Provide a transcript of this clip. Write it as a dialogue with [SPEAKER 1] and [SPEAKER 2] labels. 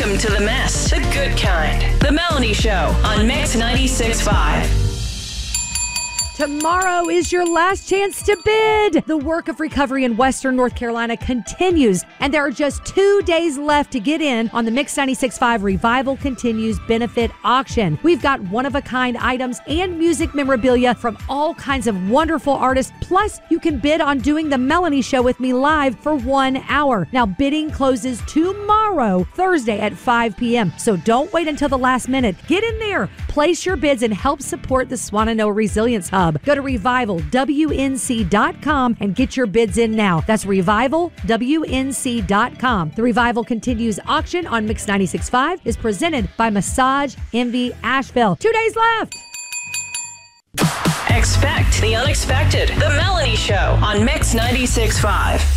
[SPEAKER 1] Welcome to the mess, the good kind. The Melanie Show on Mix 96.5.
[SPEAKER 2] Tomorrow is your last chance to bid. The work of recovery in Western North Carolina continues, and there are just 2 days left to get in on the Mix 96.5 Revival Continues benefit auction. We've got one-of-a-kind items and music memorabilia from all kinds of wonderful artists. Plus, you can bid on doing the Melanie Show with me live for 1 hour. Now, bidding closes tomorrow, Thursday at 5 p.m., so don't wait until the last minute. Get in there, place your bids, and help support the Swannanoa Resilience Hub. Go to revivalwnc.com and get your bids in now. That's revivalwnc.com. The Revival Continues auction on Mix 96.5 is presented by Massage Envy Asheville. 2 days left.
[SPEAKER 1] Expect the unexpected. The Melanie Show on Mix 96.5.